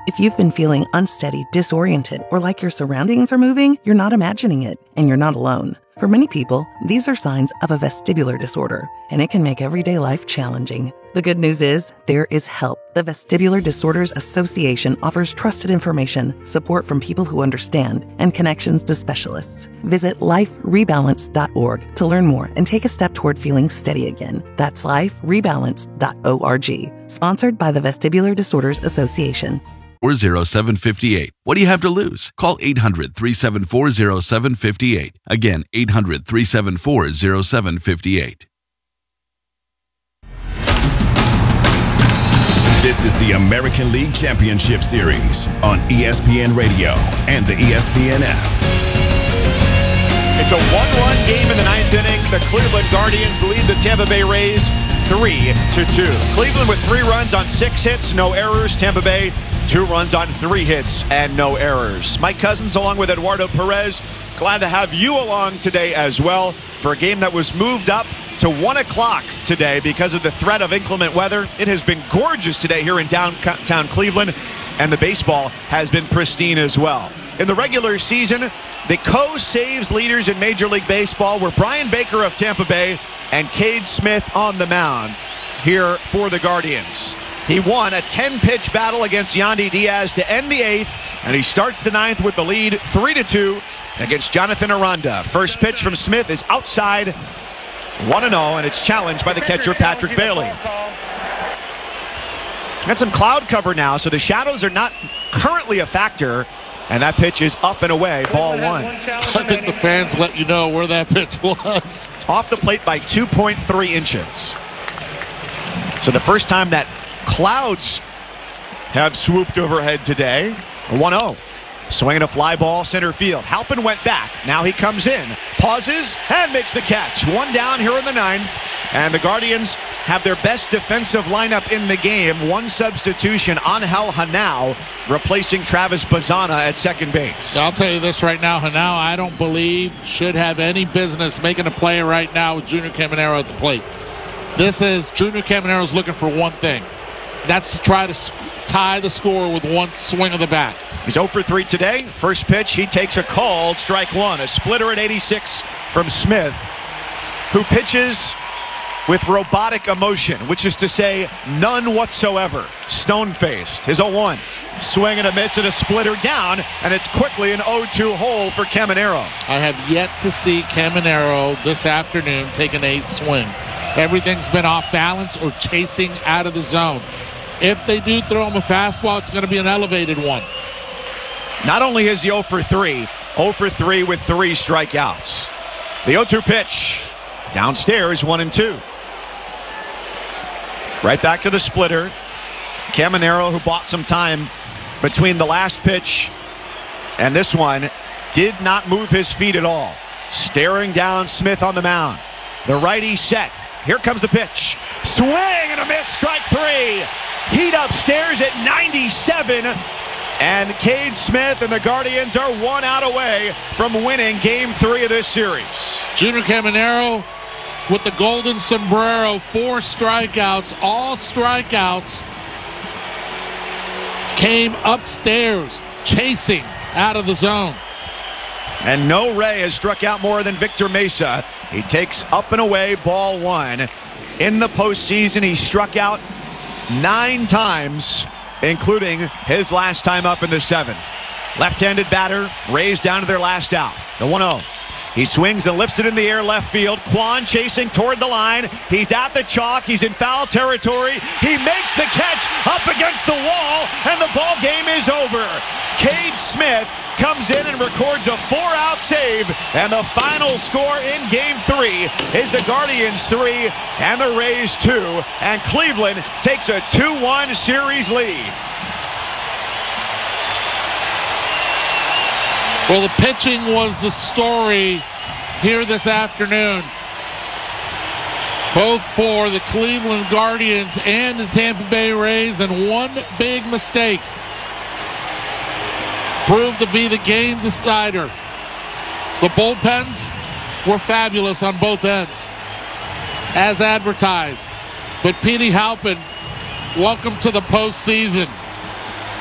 If you've been feeling unsteady, disoriented, or like your surroundings are moving, you're not imagining it, and you're not alone. For many people, these are signs of a vestibular disorder, and it can make everyday life challenging. The good news is, there is help. The Vestibular Disorders Association offers trusted information, support from people who understand, and connections to specialists. Visit liferebalance.org to learn more and take a step toward feeling steady again. That's liferebalance.org. Sponsored by the Vestibular Disorders Association. 40758. What do you have to lose? Call 800-374-0758. Again, 800-374-0758. This is the American League Championship Series on ESPN Radio and the ESPN app. It's a one-run game in the ninth inning. The Cleveland Guardians lead the Tampa Bay Rays 3-2. Cleveland with 3 runs on 6 hits, no errors. Tampa Bay 2 runs on 3 hits and no errors. Mike Cousins along with Eduardo Perez. Glad to have you along today as well for a game that was moved up to 1 o'clock today because of the threat of inclement weather. It has been gorgeous today here in downtown Cleveland, and the baseball has been pristine as well. In the regular season, the co-saves leaders in Major League Baseball were Brian Baker of Tampa Bay and Cade Smith on the mound here for the Guardians. He won a 10-pitch battle against Yandy Diaz to end the 8th, and he starts the 9th with the lead 3-2 against Jonathan Aranda. First pitch from Smith is outside, 1-0, and it's challenged by the catcher, Patrick Bailey. Got some cloud cover now, so the shadows are not currently a factor, and that pitch is up and away, ball 1. I think the fans let you know where that pitch was. Off the plate by 2.3 inches. So the first time that clouds have swooped overhead today. 1-0. Swinging a fly ball center field. Halpin went back. Now he comes in. Pauses and makes the catch. 1 down here in the 9th. And the Guardians have their best defensive lineup in the game. 1 substitution, Angel Hanao replacing Travis Bazana at second base. I'll tell you this right now. Hanao, I don't believe, should have any business making a play right now with Junior Caminero at the plate. This is Junior Caminero's looking for one thing. That's to try to tie the score with 1 swing of the bat. He's 0 for 3 today. First pitch, he takes a called strike 1. A splitter at 86 from Smith, who pitches with robotic emotion, which is to say none whatsoever. Stone-faced. His 0-1. Swing and a miss and a splitter down, and it's quickly an 0-2 hole for Caminero. I have yet to see Caminero this afternoon take an 8th swing. Everything's been off balance or chasing out of the zone. If they do throw him a fastball, it's going to be an elevated one. Not only is he 0 for 3, 0 for 3 with 3 strikeouts. The 0-2 pitch. Downstairs, 1-2. Right back to the splitter. Caminero, who bought some time between the last pitch and this one, did not move his feet at all. Staring down Smith on the mound. The righty set. Here comes the pitch. Swing and a miss, strike 3. Heat upstairs at 97. And Cade Smith and the Guardians are 1 out away from winning Game 3 of this series. Junior Caminero with the golden sombrero, 4 strikeouts. All strikeouts came upstairs, chasing out of the zone. And no Ray has struck out more than Victor Mesa. He takes up and away, ball 1. In the postseason, he struck out 9 times, including his last time up in the 7th. Left-handed batter, Rays down to their last out. The 1-0. He swings and lifts it in the air left field. Kwan chasing toward the line. He's at the chalk. He's in foul territory. He makes the catch up against the wall, and the ball game is over. Cade Smith comes in and records a 4-out save, and the final score in Game 3 is the Guardians 3 and the Rays 2, and Cleveland takes a 2-1 series lead. Well, the pitching was the story here this afternoon, both for the Cleveland Guardians and the Tampa Bay Rays, and one big mistake proved to be the game decider. The bullpens were fabulous on both ends, as advertised. But Petey Halpin, welcome to the postseason.